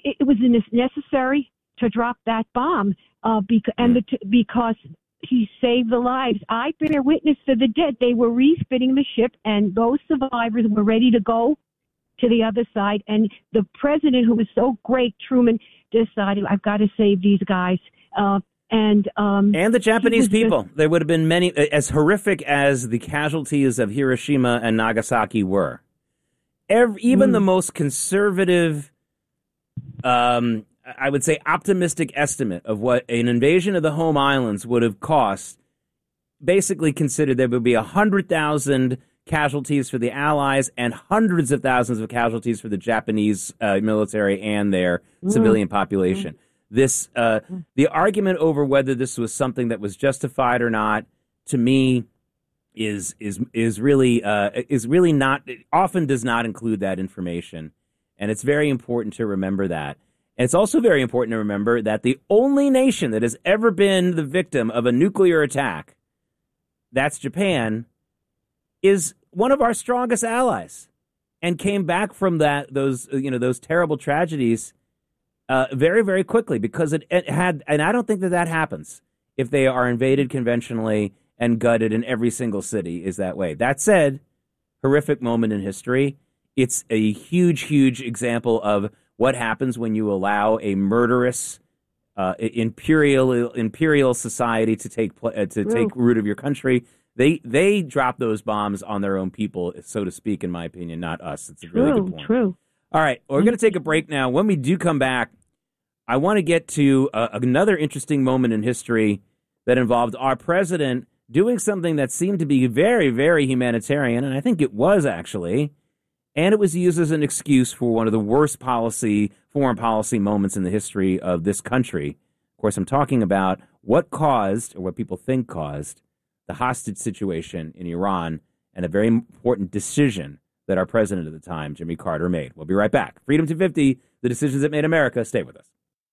it was necessary to drop that bomb because he saved the lives. I bear witness to the dead. They were refitting the ship, and those survivors were ready to go to the other side. And the president, who was so great, Truman, decided, I've got to save these guys. And the Japanese people. There would have been many, as horrific as the casualties of Hiroshima and Nagasaki were. Even the most conservative, I would say optimistic estimate of what an invasion of the home islands would have cost basically considered there would be 100,000 casualties for the Allies and hundreds of thousands of casualties for the Japanese military and their civilian population. This the argument over whether this was something that was justified or not, to me, is really not. It often does not include that information, and it's very important to remember that. And it's also very important to remember that the only nation that has ever been the victim of a nuclear attack, that's Japan, is one of our strongest allies, and came back from those terrible tragedies very, very quickly, because it had, and I don't think that happens if they are invaded conventionally and gutted, in every single city is that way. That said, horrific moment in history. It's a huge, huge example of what happens when you allow a murderous imperial society to take root of your country. They drop those bombs on their own people, so to speak, in my opinion, not us. It's a really good point. True. All right, we're going to take a break now. When we do come back, I want to get to another interesting moment in history that involved our president doing something that seemed to be very, very humanitarian, and I think it was actually, and it was used as an excuse for one of the worst foreign policy moments in the history of this country. Of course, I'm talking about what caused, or what people think caused, the hostage situation in Iran, and a very important decision that our president at the time, Jimmy Carter, made. We'll be right back. Freedom 250, the decisions that made America. Stay with us.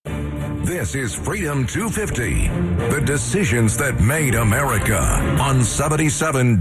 This is Freedom 250, the decisions that made America, on 77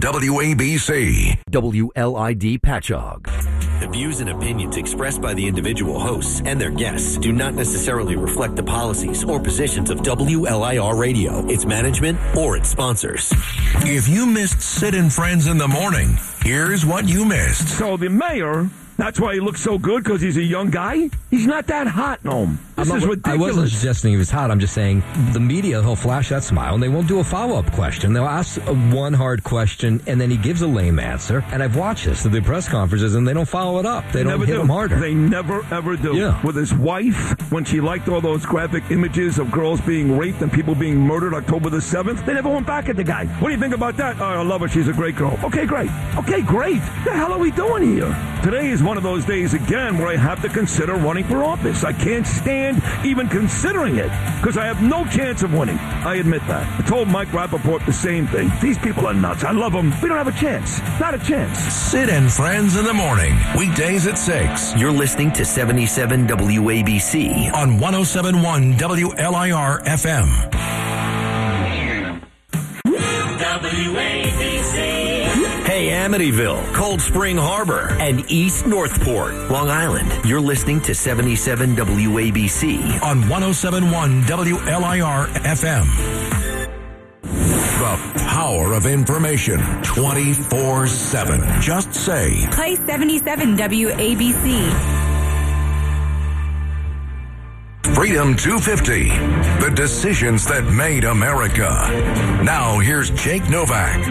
WABC. WLID Patchogue. The views and opinions expressed by the individual hosts and their guests do not necessarily reflect the policies or positions of WLIR Radio, its management, or its sponsors. If you missed Sid and Friends in the morning, here's what you missed. So the mayor, that's why he looks so good, because he's a young guy? He's not that hot, Noam. This is ridiculous. I wasn't suggesting he was hot. I'm just saying the media, he'll flash that smile, and they won't do a follow-up question. They'll ask one hard question, and then he gives a lame answer. And I've watched this at the press conferences, and they don't follow it up. They don't hit him harder. They never, ever do. Yeah. With his wife, when she liked all those graphic images of girls being raped and people being murdered October the 7th, they never went back at the guy. What do you think about that? Oh, I love her. She's a great girl. Okay, great. Okay, great. What the hell are we doing here? Today is one of those days, again, where I have to consider running for office. I can't stand even considering it, because I have no chance of winning. I admit that. I told Mike Rappaport the same thing. These people are nuts. I love them. We don't have a chance. Not a chance. Sid and Friends in the morning, weekdays at 6. You're listening to 77 WABC on 107.1 WLIR FM. WABC. Hey, Amityville, Cold Spring Harbor, and East Northport, Long Island. You're listening to 77 WABC on 107.1 WLIR FM. The power of information 24/7. Just say, play 77 WABC. Freedom 250, the decisions that made America. Now here's Jake Novak.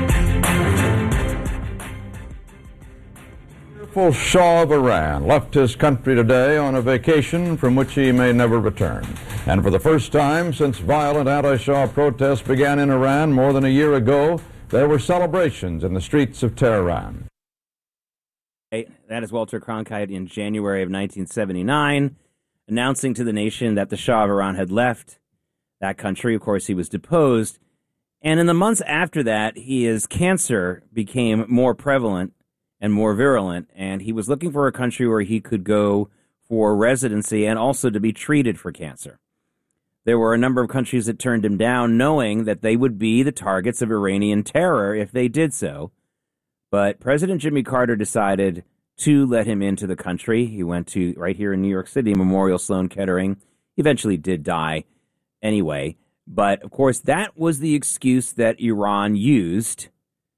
Shah of Iran left his country today on a vacation from which he may never return. And for the first time since violent anti-Shah protests began in Iran more than a year ago, there were celebrations in the streets of Tehran. That is Walter Cronkite in January of 1979, announcing to the nation that the Shah of Iran had left that country. Of course, he was deposed. And in the months after that, his cancer became more prevalent and more virulent, and he was looking for a country where he could go for residency and also to be treated for cancer. There were a number of countries that turned him down, knowing that they would be the targets of Iranian terror if they did so. But President Jimmy Carter decided to let him into the country. He went to, right here in New York City, Memorial Sloan Kettering. He eventually did die anyway. But, of course, that was the excuse that Iran used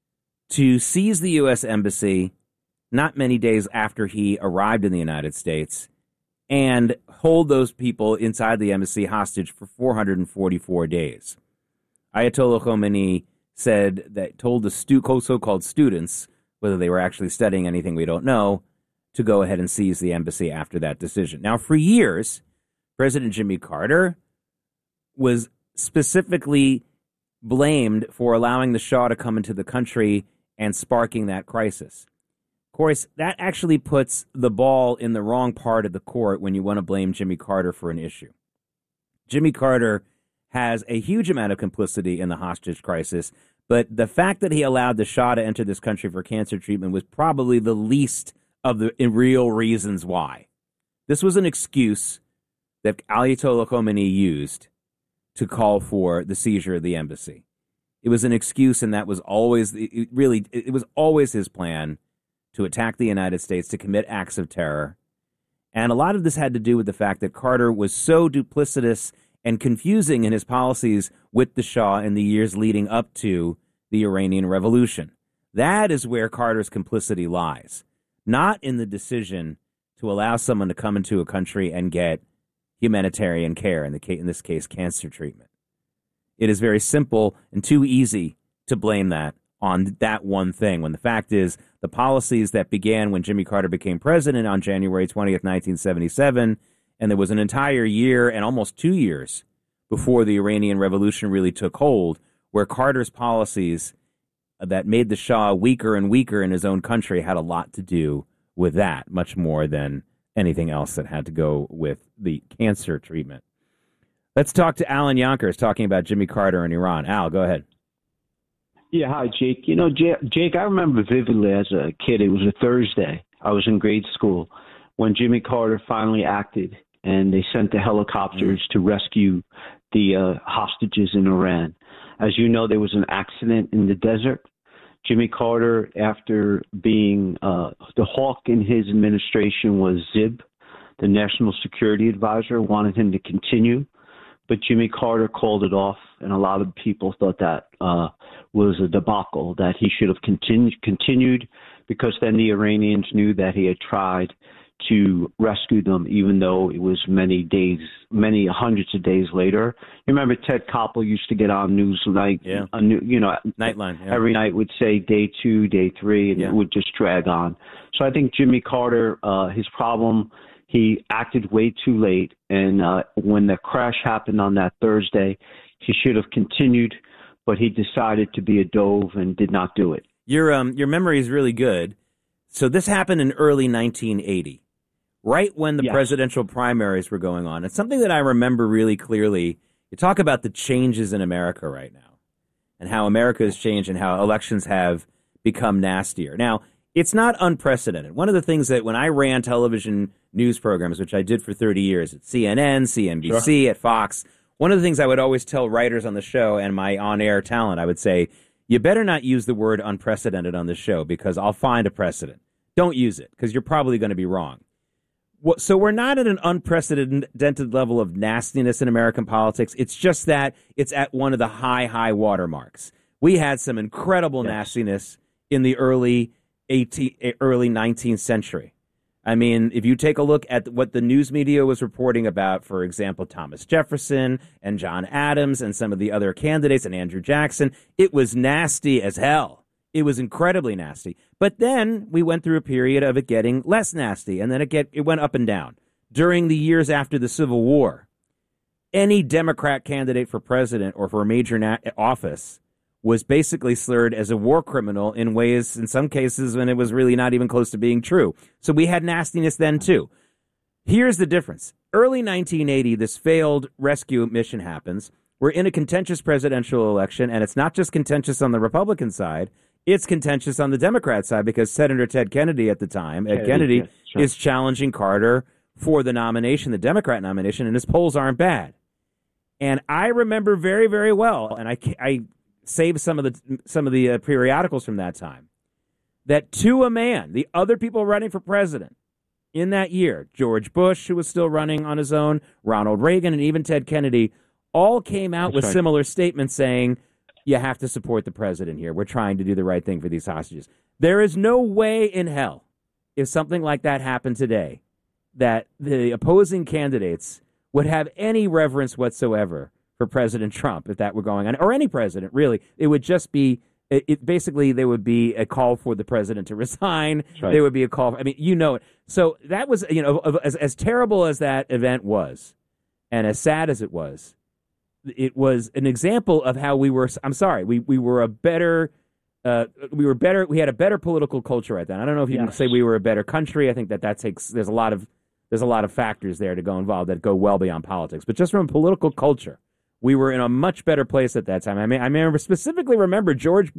to seize the U.S. Embassy not many days after he arrived in the United States and hold those people inside the embassy hostage for 444 days. Ayatollah Khomeini said that, told the so-called students, whether they were actually studying anything we don't know, to go ahead and seize the embassy after that decision. Now, for years, President Jimmy Carter was specifically blamed for allowing the Shah to come into the country and sparking that crisis. Of course, that actually puts the ball in the wrong part of the court when you want to blame Jimmy Carter for an issue. Jimmy Carter has a huge amount of complicity in the hostage crisis, but the fact that he allowed the Shah to enter this country for cancer treatment was probably the least of the real reasons why. This was an excuse that Ayatollah Khomeini used to call for the seizure of the embassy. It was an excuse, and that was always, it was always his plan to attack the United States, to commit acts of terror. And a lot of this had to do with the fact that Carter was so duplicitous and confusing in his policies with the Shah in the years leading up to the Iranian Revolution. That is where Carter's complicity lies, not in the decision to allow someone to come into a country and get humanitarian care, in this case, cancer treatment. It is very simple and too easy to blame that on that one thing, when the fact is the policies that began when Jimmy Carter became president on January 20th, 1977, and there was an entire year and almost 2 years before the Iranian Revolution really took hold, where Carter's policies that made the Shah weaker and weaker in his own country had a lot to do with that, much more than anything else that had to go with the cancer treatment. Let's talk to Alan Yonkers talking about Jimmy Carter and Iran. Al, go ahead. Yeah, hi, Jake. You know, Jake, I remember vividly as a kid, it was a Thursday. I was in grade school when Jimmy Carter finally acted, and they sent the helicopters to rescue the hostages in Iran. As you know, there was an accident in the desert. Jimmy Carter, after being the hawk in his administration was Zib, the national security advisor, wanted him to continue. But Jimmy Carter called it off, and a lot of people thought that was a debacle, that he should have continued, because then the Iranians knew that he had tried to rescue them, even though it was many hundreds of days later. You remember Ted Koppel used to get on Newsnight, Nightline, yeah. Every night would say day 2, day 3, and it would just drag on. So I think Jimmy Carter, his problem, he acted way too late, and when the crash happened on that Thursday, he should have continued, but he decided to be a dove and did not do it. Your memory is really good. So this happened in early 1980, right when the presidential primaries were going on. It's something that I remember really clearly. You talk about the changes in America right now and how America has changed and how elections have become nastier. Now, it's not unprecedented. One of the things that when I ran television news programs, which I did for 30 years at CNN, CNBC, at Fox, one of the things I would always tell writers on the show and my on-air talent, I would say, you better not use the word unprecedented on the show because I'll find a precedent. Don't use it because you're probably going to be wrong. So we're not at an unprecedented level of nastiness in American politics. It's just that it's at one of the high water marks. We had some incredible nastiness in the early 19th century. I mean, if you take a look at what the news media was reporting about, for example, Thomas Jefferson and John Adams and some of the other candidates and Andrew Jackson, it was nasty as hell. It was incredibly nasty. But then we went through a period of it getting less nasty, and then it went up and down. During the years after the Civil War, any Democrat candidate for president or for a major office was basically slurred as a war criminal in ways, in some cases, when it was really not even close to being true. So we had nastiness then, too. Here's the difference. Early 1980, this failed rescue mission happens. We're in a contentious presidential election, and it's not just contentious on the Republican side. It's contentious on the Democrat side because Senator Ted Kennedy at the time, Kennedy, is challenging Carter for the nomination, the Democrat nomination, and his polls aren't bad. And I remember very, very well, and I saved some of the periodicals from that time. that to a man, the other people running for president in that year, George Bush, who was still running on his own, Ronald Reagan, and even Ted Kennedy, all came out with similar statements saying, you have to support the president here. We're trying to do the right thing for these hostages. There is no way in hell, if something like that happened today, that the opposing candidates would have any reverence whatsoever for President Trump if that were going on, or any president, really. It would just be, basically, there would be a call for the president to resign. Right. There would be a call, you know it. So that was, as terrible as that event was, and as sad as it was an example of how we were, we were a better, we had a better political culture at that. I don't know if you can say we were a better country. I think that takes, there's a lot of factors there to go involved that go well beyond politics. But just from a political culture, we were in a much better place at that time. I specifically remember George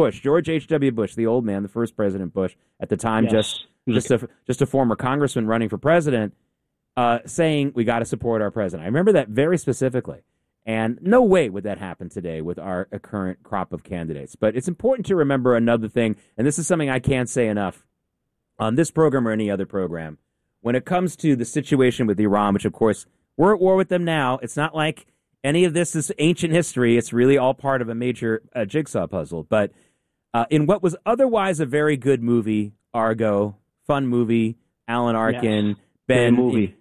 H.W. Bush, the old man, the first President Bush at the time, just a former congressman running for president, saying we got to support our president. I remember that very specifically. And no way would that happen today with our current crop of candidates. But it's important to remember another thing, and this is something I can't say enough on this program or any other program. When it comes to the situation with Iran, which, of course, we're at war with them now, it's not like any of this is ancient history. It's really all part of a major jigsaw puzzle. But in what was otherwise a very good movie, Argo, fun movie, Alan Arkin, Ben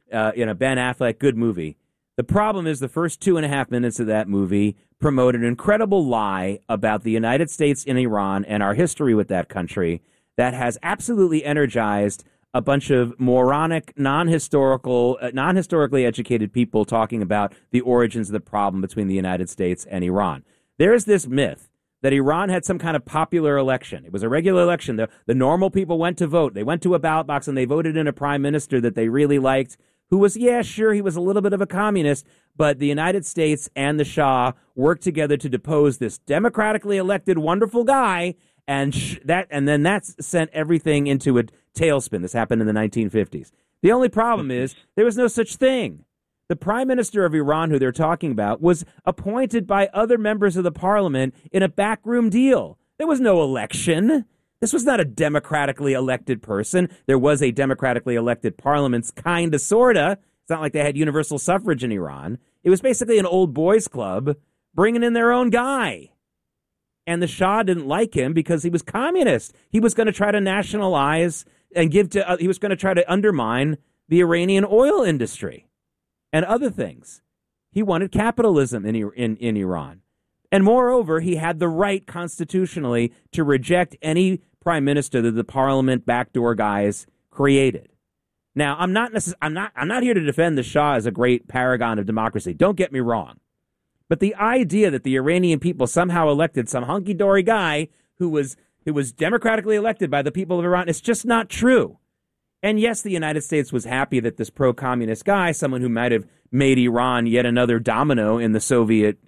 Affleck, good movie. The problem is the first 2.5 minutes of that movie promote an incredible lie about the United States and Iran and our history with that country that has absolutely energized a bunch of moronic, non-historically educated people talking about the origins of the problem between the United States and Iran. There's this myth that Iran had some kind of popular election. It was a regular election. The normal people went to vote. They went to a ballot box and they voted in a prime minister that they really liked, who was, he was a little bit of a communist, but the United States and the Shah worked together to depose this democratically elected wonderful guy, and then that sent everything into a tailspin. This happened in the 1950s. The only problem is there was no such thing. The prime minister of Iran, who they're talking about, was appointed by other members of the parliament in a backroom deal. There was no election. This was not a democratically elected person. There was a democratically elected parliament, kind of, sort of. It's not like they had universal suffrage in Iran. It was basically an old boys club bringing in their own guy. And the Shah didn't like him because he was communist. He was going to try to nationalize and he was going to try to undermine the Iranian oil industry and other things. He wanted capitalism in Iran. And moreover, he had the right constitutionally to reject any prime minister that the parliament backdoor guys created. Now, I'm not here to defend the Shah as a great paragon of democracy. Don't get me wrong. But the idea that the Iranian people somehow elected some hunky-dory guy who was democratically elected by the people of Iran is just not true. And yes, the United States was happy that this pro-communist guy, someone who might have made Iran yet another domino in the Soviet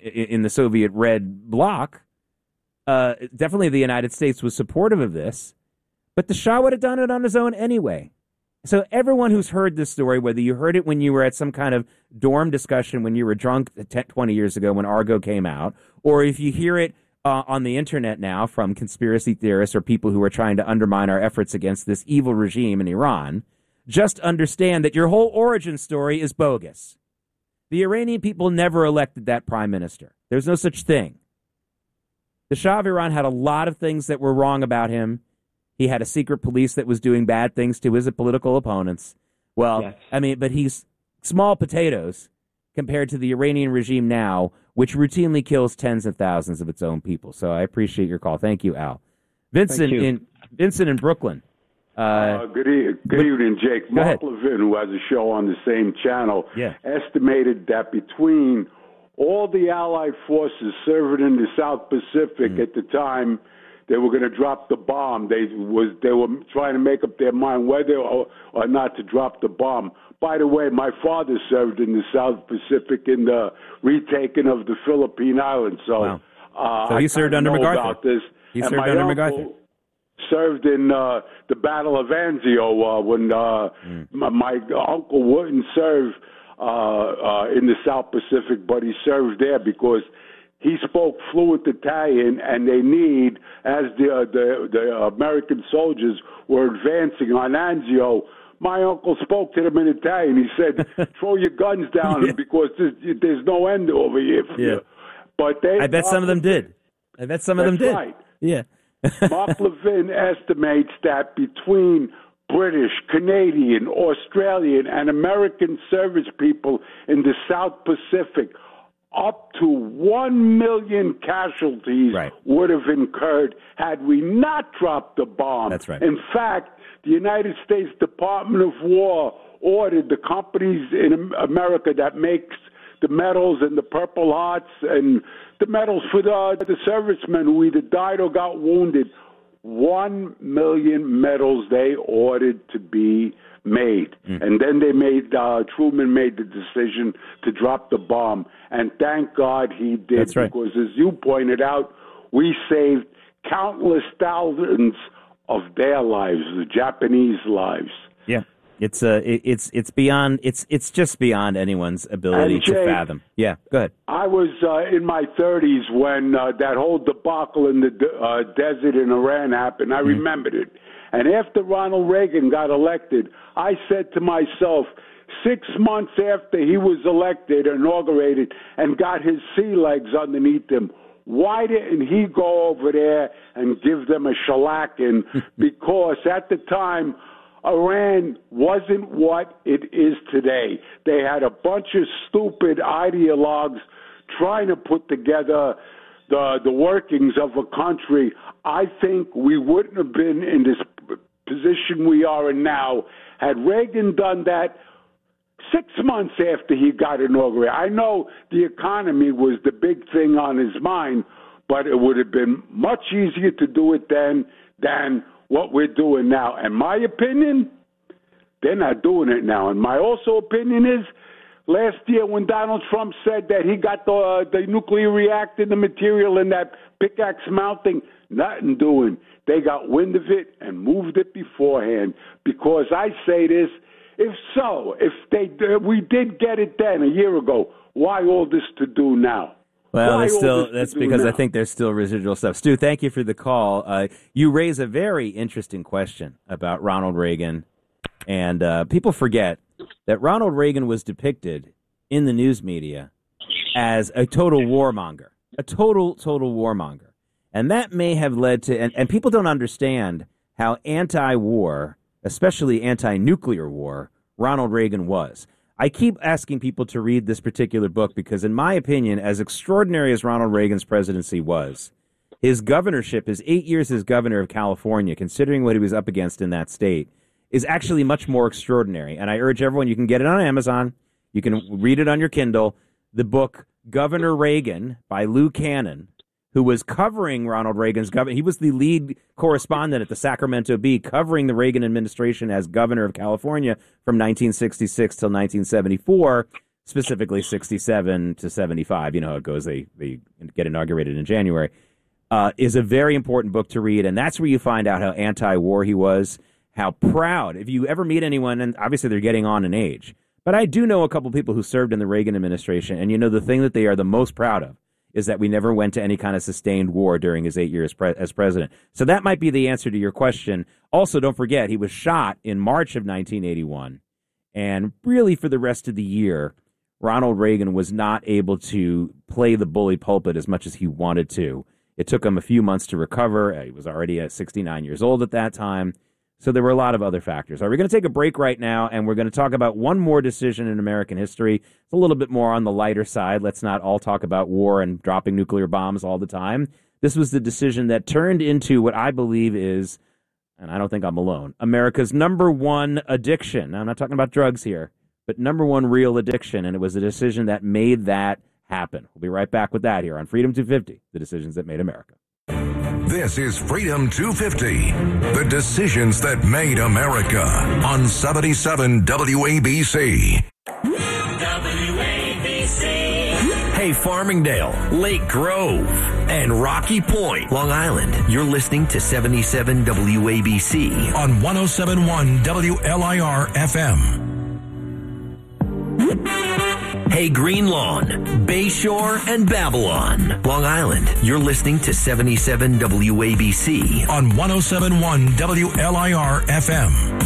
red bloc, definitely the United States was supportive of this. But the Shah would have done it on his own anyway. So everyone who's heard this story, whether you heard it when you were at some kind of dorm discussion when you were drunk 20 years ago when Argo came out, or if you hear it on the internet now from conspiracy theorists or people who are trying to undermine our efforts against this evil regime in Iran, just understand that your whole origin story is bogus. The Iranian people never elected that prime minister. There's no such thing. The Shah of Iran had a lot of things that were wrong about him. He had a secret police that was doing bad things to his political opponents. Well, yes. But he's small potatoes compared to the Iranian regime now, which routinely kills tens of thousands of its own people. So I appreciate your call. Thank you, Al. Vincent in Brooklyn. Good evening, Jake. Mark Levin, who has a show on the same channel, estimated that between all the Allied forces serving in the South Pacific at the time, they were going to drop the bomb. They were trying to make up their mind whether or not to drop the bomb. By the way, my father served in the South Pacific in the retaking of the Philippine Islands. So, so he served under MacArthur. He served under MacArthur. Served in the Battle of Anzio when my uncle wouldn't serve in the South Pacific, but he served there because he spoke fluent Italian, and they need, as the American soldiers were advancing on Anzio, my uncle spoke to them in Italian. He said, throw your guns down because there's no end over here for you. But I bet some of them did. That's right. Yeah. Mark Levin estimates that between British, Canadian, Australian, and American service people in the South Pacific, up to 1 million casualties would have incurred had we not dropped the bomb. That's right. In fact, the United States Department of War ordered the companies in America that makes the medals and the Purple Hearts and the medals for the servicemen who either died or got wounded, 1 million medals they ordered to be made. And then they made, Truman made the decision to drop the bomb. And thank God he did. That's right. Because as you pointed out, we saved countless thousands of their lives, the Japanese lives. Yeah. It's beyond, it's just beyond anyone's ability to fathom. Yeah, go ahead. I was in my 30s when that whole debacle in the desert in Iran happened. I remembered it. And after Ronald Reagan got elected, I said to myself, 6 months after he was elected, inaugurated, and got his sea legs underneath him, why didn't he go over there and give them a shellacking? Because at the time, Iran wasn't what it is today. They had a bunch of stupid ideologues trying to put together the workings of a country. I think we wouldn't have been in this position we are in now had Reagan done that 6 months after he got inaugurated. I know the economy was the big thing on his mind, but it would have been much easier to do it then than what we're doing now. And my opinion, they're not doing it now. And my also opinion is, last year when Donald Trump said that he got the nuclear reactor, the material in that pickaxe mounting, nothing doing. They got wind of it and moved it beforehand. Because I say this, if we did get it then a year ago, why all this to do now? Well, that's because I think there's still residual stuff. Stu, thank you for the call. You raise a very interesting question about Ronald Reagan, and people forget that Ronald Reagan was depicted in the news media as a total warmonger, a total warmonger. And that may have led to, and people don't understand how anti-war, especially anti-nuclear war, Ronald Reagan was. I keep asking people to read this particular book because, in my opinion, as extraordinary as Ronald Reagan's presidency was, his governorship, his 8 years as governor of California, considering what he was up against in that state, is actually much more extraordinary. And I urge everyone, you can get it on Amazon. You can read it on your Kindle. The book Governor Reagan by Lou Cannon, who was covering Ronald Reagan's government. He was the lead correspondent at the Sacramento Bee, covering the Reagan administration as governor of California from 1966 till 1974, specifically 67 to 75. You know how it goes. They get inaugurated in January. Is a very important book to read, and that's where you find out how anti-war he was, how proud. If you ever meet anyone, and obviously they're getting on in age, but I do know a couple people who served in the Reagan administration, and you know the thing that they are the most proud of is that we never went to any kind of sustained war during his 8 years as president. So that might be the answer to your question. Also, don't forget, he was shot in March of 1981. And really, for the rest of the year, Ronald Reagan was not able to play the bully pulpit as much as he wanted to. It took him a few months to recover. He was already at 69 years old at that time. So there were a lot of other factors. All right, we're going to take a break right now, and we're going to talk about one more decision in American history. It's a little bit more on the lighter side. Let's not all talk about war and dropping nuclear bombs all the time. This was the decision that turned into what I believe is, and I don't think I'm alone, America's number one addiction. Now, I'm not talking about drugs here, but number one real addiction, and it was a decision that made that happen. We'll be right back with that here on Freedom 250, the decisions that made America. This is Freedom 250, the decisions that made America on 77 WABC. WABC. Hey, Farmingdale, Lake Grove, and Rocky Point, Long Island. You're listening to 77 WABC on 107.1 WLIR FM. Hey, Green Lawn, Bayshore, and Babylon. Long Island, you're listening to 77 WABC on 107.1 WLIR FM.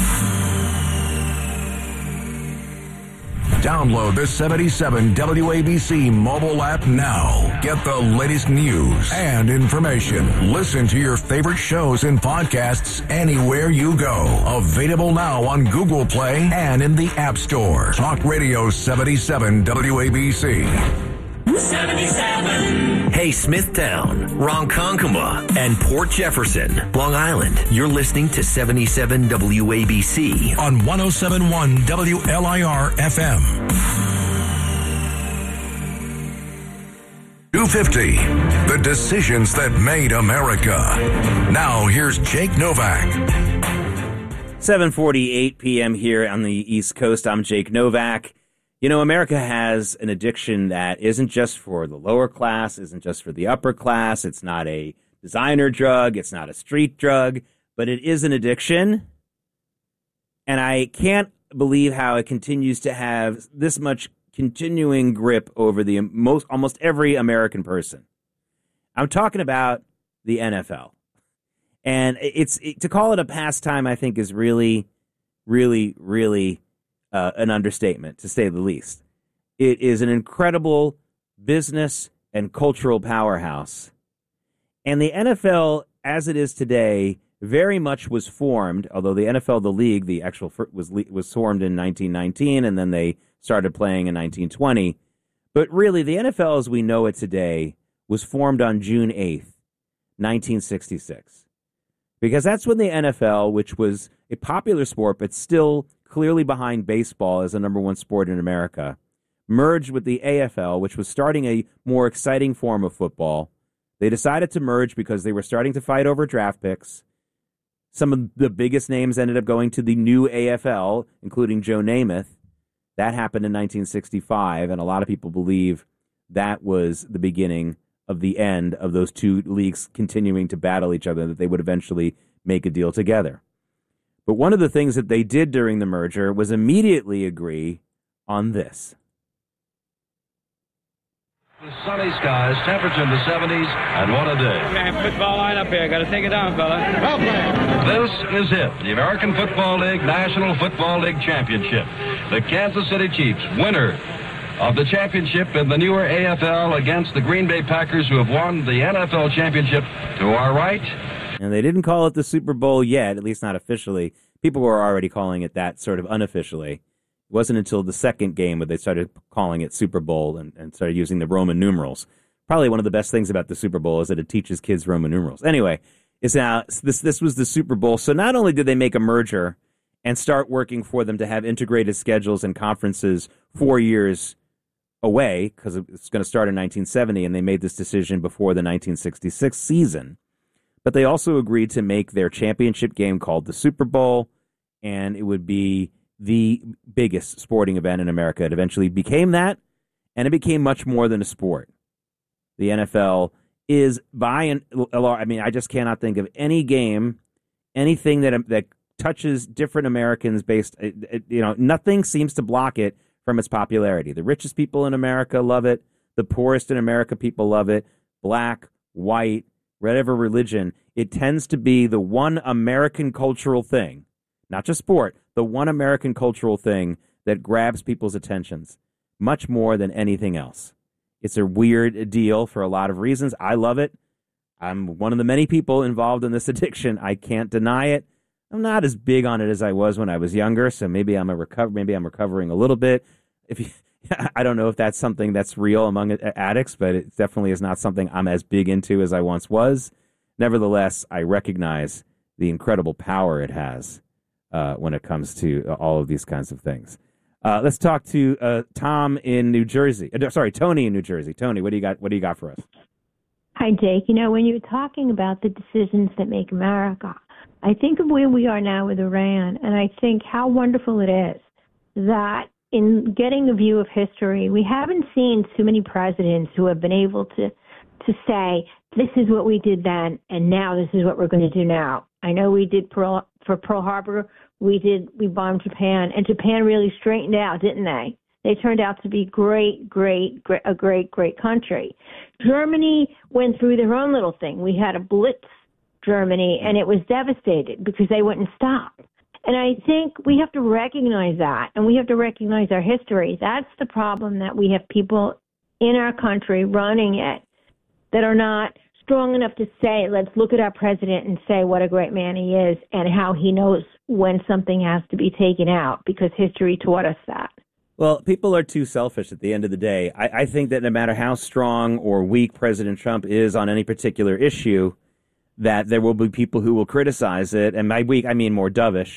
Download the 77 WABC mobile app now. Get the latest news and information. Listen to your favorite shows and podcasts anywhere you go. Available now on Google Play and in the App Store. Talk Radio 77 WABC. 77. Hey, Smithtown, Ronkonkoma, and Port Jefferson, Long Island. You're listening to 77 WABC on 107.1 WLIR FM. 250. The decisions that made America. Now here's Jake Novak. 7:48 p.m. here on the East Coast. I'm Jake Novak. You know, America has an addiction that isn't just for the lower class, isn't just for the upper class. It's not a designer drug. It's not a street drug, but it is an addiction. And I can't believe how it continues to have this much continuing grip over the almost every American person. I'm talking about the NFL. And to call it a pastime, I think, is really, really, really an understatement, to say the least. It is an incredible business and cultural powerhouse. And the NFL, as it is today, very much was formed, although the NFL, the league, the actual was formed in 1919, and then they started playing in 1920. But really, the NFL as we know it today was formed on June 8th, 1966. Because that's when the NFL, which was a popular sport, but still clearly behind baseball as the number one sport in America, merged with the AFL, which was starting a more exciting form of football. They decided to merge because they were starting to fight over draft picks. Some of the biggest names ended up going to the new AFL, including Joe Namath. That happened in 1965, and a lot of people believe that was the beginning of the end of those two leagues continuing to battle each other, that they would eventually make a deal together. But one of the things that they did during the merger was immediately agree on this. Sunny skies, temperature in the 70s, and what a day. Man, football line up here. Got to take it down, fella. Well played. This is it, the American Football League National Football League Championship. The Kansas City Chiefs, winner of the championship in the newer AFL against the Green Bay Packers, who have won the NFL championship. To our right. And they didn't call it the Super Bowl yet, at least not officially. People were already calling it that sort of unofficially. It wasn't until the second game where they started calling it Super Bowl and started using the Roman numerals. Probably one of the best things about the Super Bowl is that it teaches kids Roman numerals. Anyway, it's now this was the Super Bowl. So not only did they make a merger and start working for them to have integrated schedules and conferences 4 years away, because it's going to start in 1970, and they made this decision before the 1966 season. But they also agreed to make their championship game called the Super Bowl, and it would be the biggest sporting event in America. It eventually became that, and it became much more than a sport. The NFL is by a lot. I mean, I just cannot think of any game, anything that touches different Americans based. Nothing seems to block it from its popularity. The richest people in America love it. The poorest in America people love it. Black, white, whatever religion, it tends to be the one American cultural thing, not just sport, the one American cultural thing that grabs people's attentions much more than anything else. It's a weird deal for a lot of reasons. I love it. I'm one of the many people involved in this addiction. I can't deny it. I'm not as big on it as I was when I was younger, so maybe I'm recovering a little bit. I don't know if that's something that's real among addicts, but it definitely is not something I'm as big into as I once was. Nevertheless, I recognize the incredible power it has when it comes to all of these kinds of things. Let's talk to Tom in New Jersey. Tony in New Jersey. Tony, what do you got for us? Hi, Jake. When you're talking about the decisions that make America, I think of where we are now with Iran, and I think how wonderful it is that in getting a view of history, we haven't seen too many presidents who have been able to say, this is what we did then, and now this is what we're going to do now. I know we did for Pearl Harbor, we bombed Japan, and Japan really straightened out, didn't they? They turned out to be a great country. Germany went through their own little thing. We had a blitz Germany, and it was devastated because they wouldn't stop. And I think we have to recognize that, and we have to recognize our history. That's the problem, that we have people in our country running it that are not strong enough to say, let's look at our president and say what a great man he is and how he knows when something has to be taken out, because history taught us that. Well, people are too selfish at the end of the day. I think that no matter how strong or weak President Trump is on any particular issue, that there will be people who will criticize it. And by weak, I mean more dovish.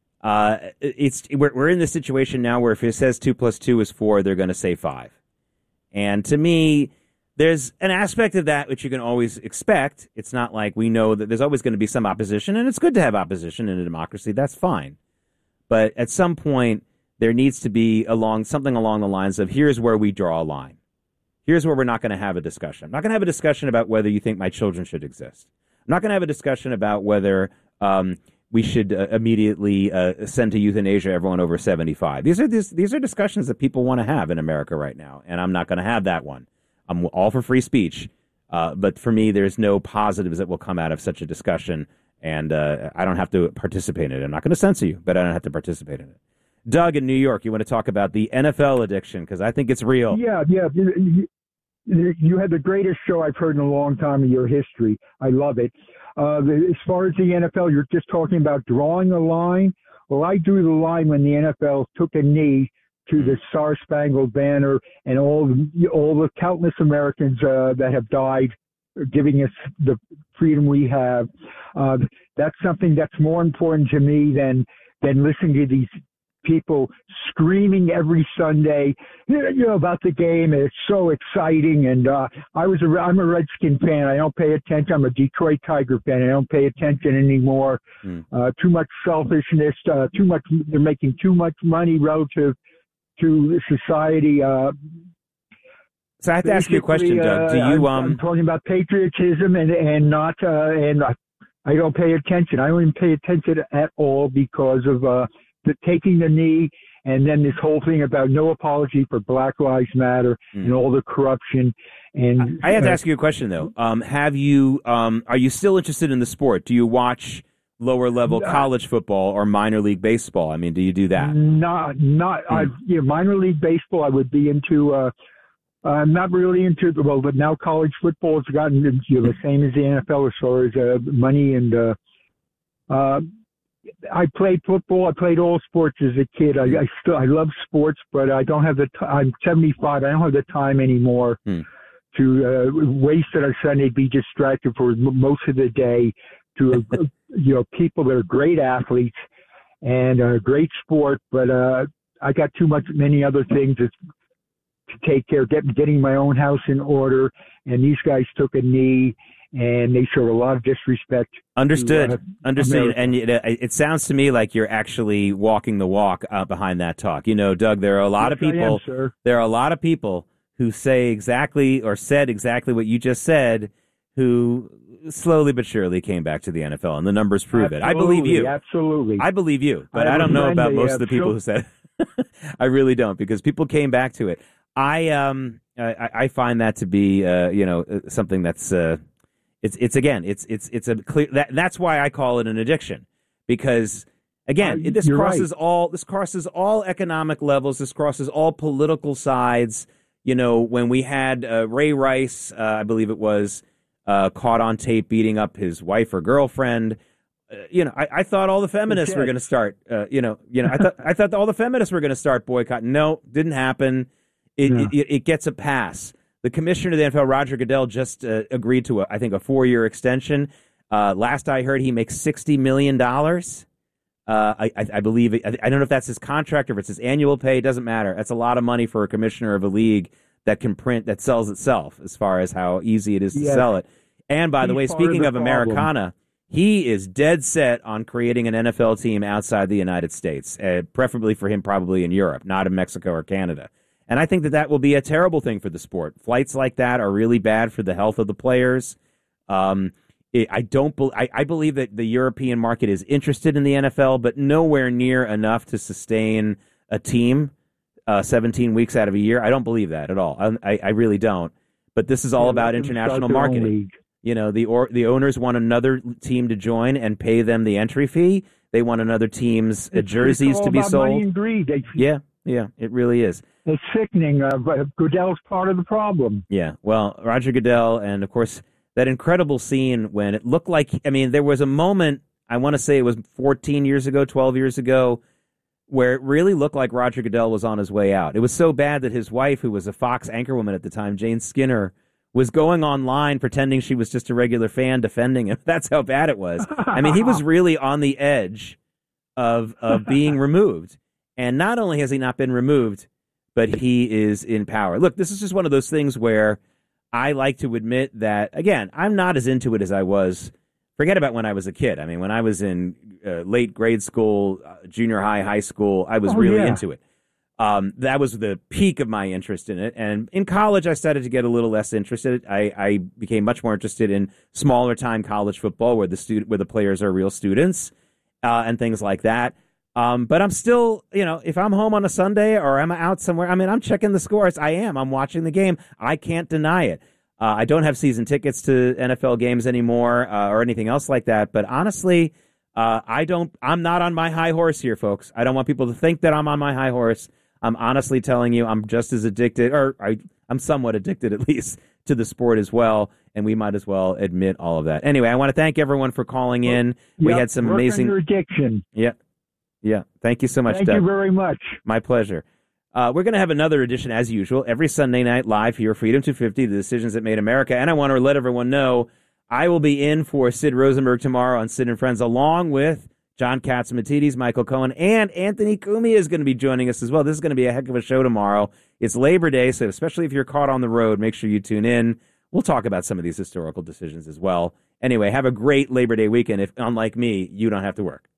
We're in this situation now where if it says 2 + 2 is 4, they're going to say 5. And to me, there's an aspect of that which you can always expect. It's not like we know that there's always going to be some opposition, and it's good to have opposition in a democracy. That's fine. But at some point, there needs to be something along the lines of, here's where we draw a line. Here's where we're not going to have a discussion. I'm not going to have a discussion about whether you think my children should exist. I'm not going to have a discussion about whether we should immediately send to euthanasia everyone over 75. These are discussions that people want to have in America right now, and I'm not going to have that one. I'm all for free speech, but for me, there's no positives that will come out of such a discussion, and I don't have to participate in it. I'm not going to censor you, but I don't have to participate in it. Doug in New York, you want to talk about the NFL addiction, because I think it's real. Yeah. You had the greatest show I've heard in a long time in your history. I love it. As far as the NFL, you're just talking about drawing a line. Well, I drew the line when the NFL took a knee to the Star-Spangled Banner and all the countless Americans that have died, giving us the freedom we have. That's something that's more important to me than listening to these people screaming every Sunday, about the game. It's so exciting. And I'm a Redskin fan. I don't pay attention. I'm a Detroit Tiger fan. I don't pay attention anymore. Too much selfishness. Too much. They're making too much money relative to society. So I have to ask you a question, Doug. Do you? I'm talking about patriotism and not. And I don't pay attention. I don't even pay attention at all because of taking the knee, and then this whole thing about no apology for Black Lives Matter and all the corruption. And I have to ask you a question though. Are you still interested in the sport? Do you watch lower level college football or minor league baseball? I mean, do you do that? Minor league baseball I would be into. I'm not really into but now college football has gotten the same as the NFL as far as money and. I played football. I played all sports as a kid. I love sports, but I don't have I'm 75. I don't have the time anymore to waste it on Sunday, be distracted for most of the day to people that are great athletes and great sport. But I got many other things to take care of, getting my own house in order. And these guys took a knee. And they show a lot of disrespect. Understood. Understood. And it sounds to me like you're actually walking the walk behind that talk. Doug, there are a lot of people. There are a lot of people who say exactly or said exactly what you just said, who slowly but surely came back to the NFL, and the numbers prove it. I believe you. Absolutely. I believe you, but I don't know about most of the people who said it. I really don't, because people came back to it. I find that to be something that's. It's a clear that's why I call it an addiction, because again this crosses all economic levels, this crosses all political sides. When we had Ray Rice, I believe it was, caught on tape beating up his wife or girlfriend, I thought all the feminists were going to start I thought all the feminists were going to start boycotting. No, didn't happen. It gets a pass. The commissioner of the NFL, Roger Goodell, just agreed to, a 4-year extension. Last I heard, he makes $60 million. I believe, I don't know if that's his contract or if it's his annual pay. It doesn't matter. That's a lot of money for a commissioner of a league that sells itself, as far as how easy it is to sell it. And by the way, speaking of Americana, he is dead set on creating an NFL team outside the United States, preferably for him probably in Europe, not in Mexico or Canada. And I think that will be a terrible thing for the sport. Flights like that are really bad for the health of the players. I believe that the European market is interested in the NFL, but nowhere near enough to sustain a team 17 weeks out of a year. I don't believe that at all. I really don't. But this is all about international marketing. You know, the owners want another team to join and pay them the entry fee. They want another team's jerseys to be sold. Money and greed. Yeah, it really is. It's sickening. Goodell's part of the problem. Yeah, well, Roger Goodell, and of course that incredible scene when it looked like, I mean, there was a moment, I want to say it was 14 years ago, 12 years ago, where it really looked like Roger Goodell was on his way out. It was so bad that his wife, who was a Fox anchorwoman at the time, Jane Skinner, was going online pretending she was just a regular fan defending him. That's how bad it was. I mean, he was really on the edge of being removed. And not only has he not been removed, but he is in power. Look, this is just one of those things where I like to admit that, again, I'm not as into it as I was. Forget about when I was a kid. I mean, when I was in late grade school, junior high, high school, I was really into it. That was the peak of my interest in it. And in college, I started to get a little less interested. I became much more interested in smaller time college football where the players are real students and things like that. But I'm still, if I'm home on a Sunday or I'm out somewhere, I mean, I'm checking the scores. I'm watching the game. I can't deny it. I don't have season tickets to NFL games anymore or anything else like that. But honestly, I'm not on my high horse here, folks. I don't want people to think that I'm on my high horse. I'm honestly telling you, I'm just as addicted, or I'm somewhat addicted at least, to the sport as well. And we might as well admit all of that. Anyway, I want to thank everyone for calling in. We had some amazing your addiction. Yeah. Thank you so much, Thank Doug. you very much. My pleasure. We're going to have another edition, as usual, every Sunday night live here, Freedom 250, The Decisions That Made America. And I want to let everyone know I will be in for Sid Rosenberg tomorrow on Sid and Friends, along with John Catsimatidis, Michael Cohen, and Anthony Cumia is going to be joining us as well. This is going to be a heck of a show tomorrow. It's Labor Day, so especially if you're caught on the road, make sure you tune in. We'll talk about some of these historical decisions as well. Anyway, have a great Labor Day weekend. If, unlike me, you don't have to work.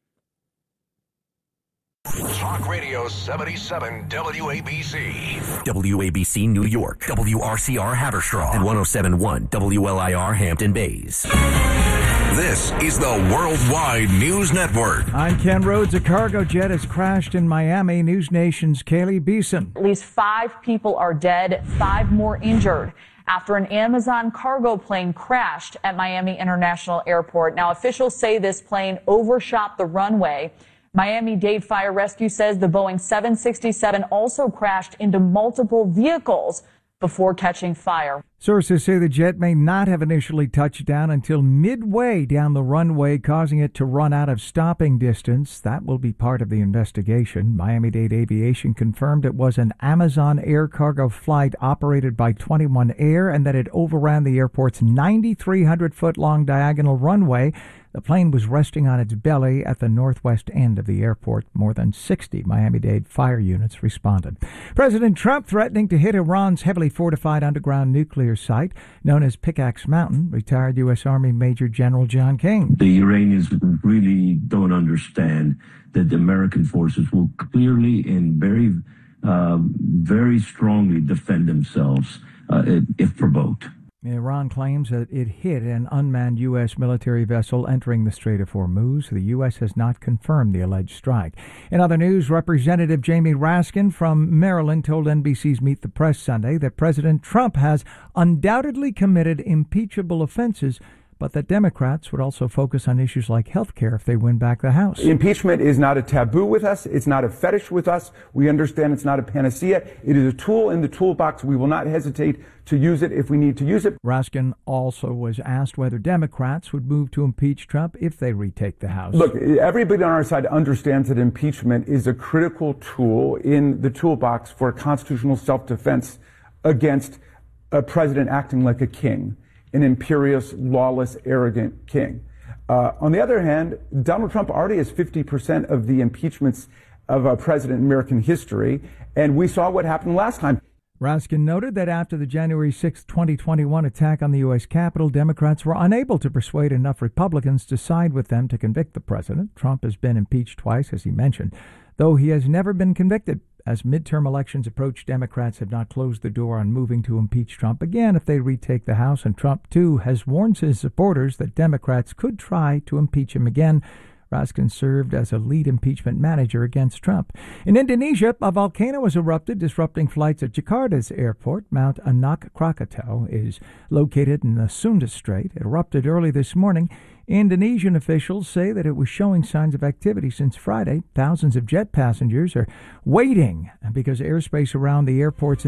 Talk Radio 77 WABC. WABC New York, WRCR Haverstraw, and 107.1 WLIR Hampton Bays. This is the Worldwide News Network. I'm Ken Rhodes. A cargo jet has crashed in Miami. News Nation's Kaylee Beeson. At least 5 people are dead, 5 more injured after an Amazon cargo plane crashed at Miami International Airport. Now, officials say this plane overshot the runway. Miami-Dade Fire Rescue says the Boeing 767 also crashed into multiple vehicles before catching fire. Sources say the jet may not have initially touched down until midway down the runway, causing it to run out of stopping distance. That will be part of the investigation. Miami-Dade Aviation confirmed it was an Amazon air cargo flight operated by 21 Air and that it overran the airport's 9,300-foot-long diagonal runway. The plane was resting on its belly at the northwest end of the airport. More than 60 Miami-Dade fire units responded. President Trump threatening to hit Iran's heavily fortified underground nuclear site known as Pickaxe Mountain. Retired U.S. Army Major General John King. The Iranians really don't understand that the American forces will clearly and very strongly defend themselves if provoked. Iran claims that it hit an unmanned U.S. military vessel entering the Strait of Hormuz. The U.S. has not confirmed the alleged strike. In other news, Representative Jamie Raskin from Maryland told NBC's Meet the Press Sunday that President Trump has undoubtedly committed impeachable offenses, but that Democrats would also focus on issues like health care if they win back the House. Impeachment is not a taboo with us. It's not a fetish with us. We understand it's not a panacea. It is a tool in the toolbox. We will not hesitate to use it if we need to use it. Raskin also was asked whether Democrats would move to impeach Trump if they retake the House. Look, everybody on our side understands that impeachment is a critical tool in the toolbox for constitutional self-defense against a president acting like a king. An imperious, lawless, arrogant king. On the other hand, Donald Trump already has 50% of the impeachments of a president in American history, and we saw what happened last time. Raskin noted that after the January 6, 2021 attack on the U.S. Capitol, Democrats were unable to persuade enough Republicans to side with them to convict the president. Trump has been impeached twice, as he mentioned, though he has never been convicted. As midterm elections approach, Democrats have not closed the door on moving to impeach Trump again if they retake the House, and Trump, too, has warned his supporters that Democrats could try to impeach him again. Raskin served as a lead impeachment manager against Trump. In Indonesia, a volcano has erupted, disrupting flights at Jakarta's airport. Mount Anak Krakatau is located in the Sunda Strait. It erupted early this morning. Indonesian officials say that it was showing signs of activity since Friday. Thousands of jet passengers are waiting because airspace around the airports